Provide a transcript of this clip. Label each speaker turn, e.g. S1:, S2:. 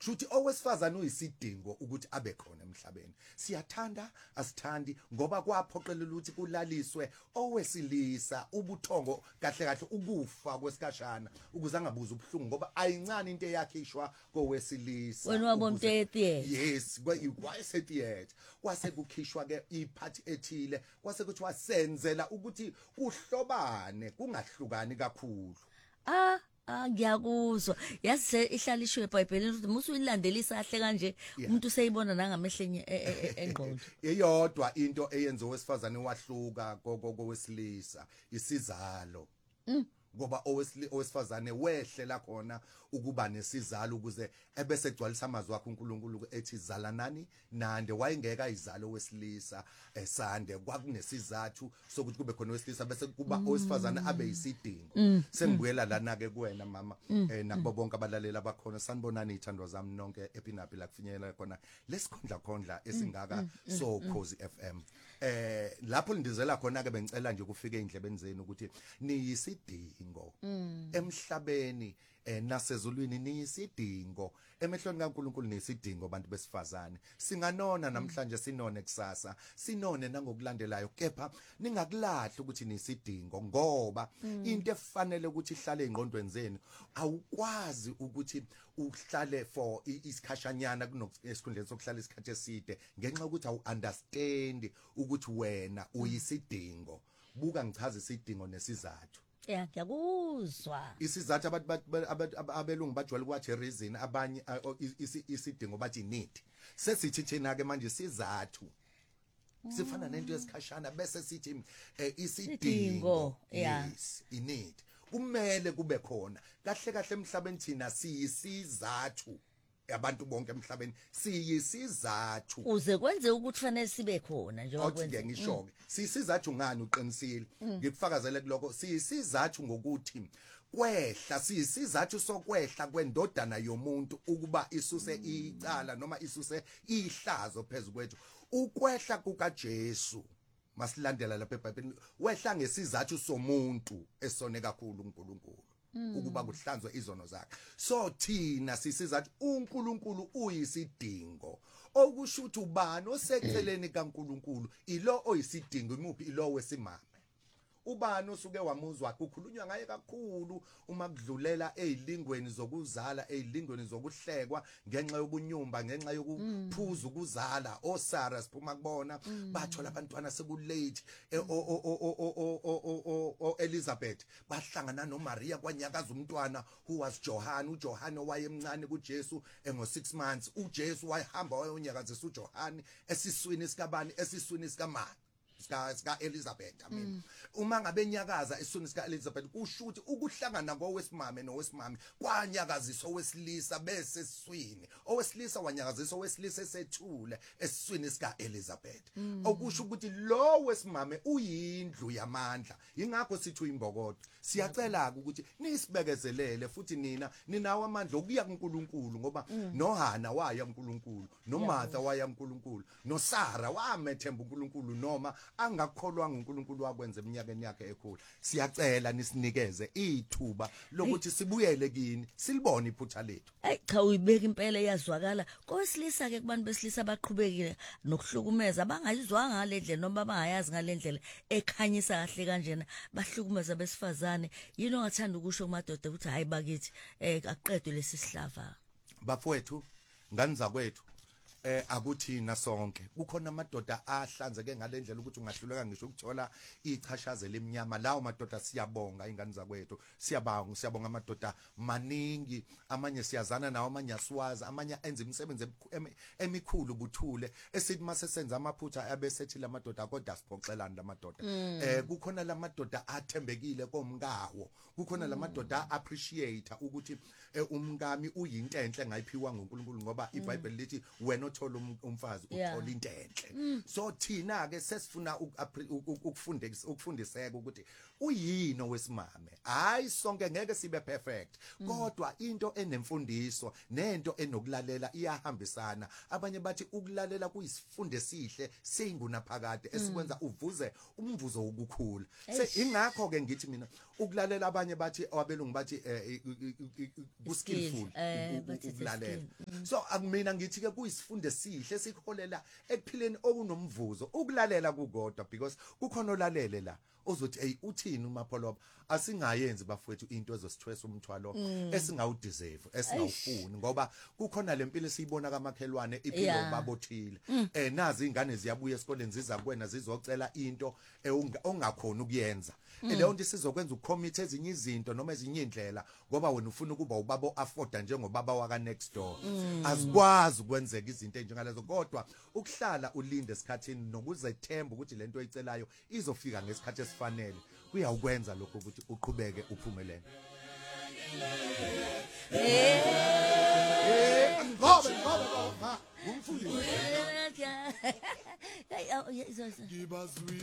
S1: shuthi owesifazane uyisidingo ukuthi abe khona emhlabeni siyathanda asithandi ngoba kwaphoqelela ukuthi kulaliswe owesilisa ubuthongo kahle kahle ukufa kwesikashana ukuze angabuza ubhlungu ngoba ayincane into eyakhishwa kowesilisa
S2: wena wabona etiye
S1: yes kwayesetiyethe kwase kukhishwa ke iphathi ethile kwase kuthiwa senzela ukuthi kuhlobane kungahlukani kakhulu
S2: ngiyakuzwa yazi ihlalishwe eBhayibhelini ukuthi musu uyilandelisa kahle kanje umuntu useyibona nangamehlenye engqondo
S1: eyodwa into eyenza owesifazane wahluka kowesilisa isizalo ngoba owesifazane wehlela khona ukuba nesizalo ukuze ebese gcwalisa amazwi akhe uNkulunkulu ethi zalanani nande wayengeka izalo wesilisa esande kwakunesizathu sokuthi kube khona owesilisa bese kuba owesifazane abe yisidingo sengibuyela lana ke kuwena mama nakubo bonke abalalela abakhona sanibonani ithandwa zami nonke epinapi la kufinyelela khona lesikhondla esingaka so Khosi FM lapho ndizela khona ke bengicela nje kufike endlebeni zenu ukuthi niyisidingo emhlabeni nasezulwini niyisidingo emehlweni kaNkulunkulu niyisidingo abantu besifazane singanona namhlanje sinone kusasa sinone nangokulandelayo kepha ningakulahla ukuthi niyisidingo ngoba into efanele ukuthi ihlale engqondweni zenu awukwazi ukuthi uhlale for isikhashanyana kunesikhundleni sokuhlala isikhathi eside ngenxa ukuthi awu understand ukuthi wena uyisidingo buka ngichaza isidingo nesizathu
S2: ngiyakuzwa
S1: isizathu abelungu bajwayele ukwathi reason abanye isidingo bathi need sesithi thina ke manje isizathu sifana nento yesikhashana bese sithi isidingo yes need kumele kube khona kahle kahle emhlabeni thina siyisizathu abantu bonke emhlabeni siyisizathu
S2: uze kwenze ukuthi fanele sibe khona njengoba
S1: kwenze ngisho siyisizathu ngani uqinisile ngikufakazele kuloko siyisizathu ngokuthi kwehla siyisizathu sokwehla kwendodana yomuntu ukuba isuse icala noma isuse ihlazo phezukwethu ukwehla kukaJesu masilandela lapha eBhayibhelini wehla ngesizathu somuntu esone kakhulu uNkulunkulu ukuba kuhlanzwe izono zakhe so thina sisizathu uNkulunkulu uyisidingo okusho ukuthi ubani oseceleni kaNkulunkulu ilo oyisidingo imuphi ilo wesimame ubani osuke wamuzwa kukhulunywa ngaye kakhulu uma kudlulela ezilingweni zokuzala ezilingweni zokuhlekwa ngenxa yobunyumba ngenxa yokuphuza ukuzala oSara siphuma kubona bathola abantwana sekulate Elizabeth bahlangana noMaria kwanyakaza umntwana who was John uJohane wayemncane kuJesu ngo6 months uJesu wayehamba wayonyakazisa uJohane esiswini sikabani esiswini sikamani sika Elizabeth uma ngabe nyakaza esiswini sika Elizabeth kusho ukuthi ukuhlangana kowesimame nowesimame kwanyakazisa owesilisa bese esiswini owesilisa wanyakazisa owesilisa esethule esiswini sika Elizabeth okusho ukuthi lo wesimame uyindlu yamandla ingakho sithi uyimbokodo siyacela ukuthi nisibekezelele futhi ninawo amandla okuya kuNkulunkulu ngoba noHana waya kuNkulunkulu noMartha waya kuNkulunkulu noSara wamethemba uNkulunkulu noma angakholwa nguNkulunkulu wakwenza eminyakeni yakhe ekhulu siyacela nisinikeze ithuba lokuthi sibuyele kini silibone iphutha lethu
S2: cha uyibeka impela yazwakala kowesilisa ke kubantu besilisa abaqhubekile nokuhlukumeza abangayizwanga ngalendlela noma bangayazi ngalendlela ekhanyisa kahle kanjena bahlukumeza besifazane yini ongathanda ukusho kumadoda ukuthi hayi bakithi akuqedwe lesi sihlava
S1: bafowethu ngani zakwethu akuthina sonke kukhona amadoda ahlanzeke ngalendlela ukuthi ungahluleka ngisho ukuthola ichashaze lemnyama lawo madoda siyabonga ingane zakwethu siyabonga amadoda maningi amanye siyazana nawo amanye asiwazi amanye enza imisebenzi emikhulu buthule esithi mase senza amaphutha abesethi lamadoda kodwa siphoxelana lamadoda kukhona lamadoda athembekile komkawo kukhona lamadoda appreciate ukuthi umkami uyinto enhle engayiphiwa nguNkulunkulu ngoba iBhayibheli lithi wena uyothola umfazi
S2: Yeah.
S1: uthola into enhle so thina ke sesifuna ukufundiseka ukuthi uyini owesimame hayi sonke ngeke sibe perfect kodwa into enemfundiso nento enokulalela iyahambisana abanye bathi ukulalela kuyisifunde sihle singuna phakade esikwenza uvuze umvuzo wokukhula ingakho ke ngithi mina ukulalela abanye bathi abelungu bathi ku-skillful ukulalela so akumina ngithi ke kuyisifunde sihle sikholela ekuphileni okunomvuzo ukulalela kukodwa because kukhona olalele la ozothi hey uthini uMapholoba asingayenzi bafowethu into ezosistress umthwalo esingawudeserve esingawufuni ngoba kukhona lempilo esiyibona kamakhelwane iphilo babothile nazi ingane ziyabuya esikoleni ziza kuwena zizocela into ongakhona ukuyenza leyo nto sizokwenza ukucommit ezinye izinto noma ezinye indlela ngoba wena ufuna ukuba ubaba afforda njengobaba waka next door azikwazi ukwenzeka izinto enjengalezo kodwa ukuhlala ulinde esikhathini nokuzethemba ukuthi lento oyicelayo izofika ngesikhathi esifanele kuyawukwenza lokho ukuthi uqhubeke uphumelele ngoba umfundisi
S2: Hey, oh, yeah,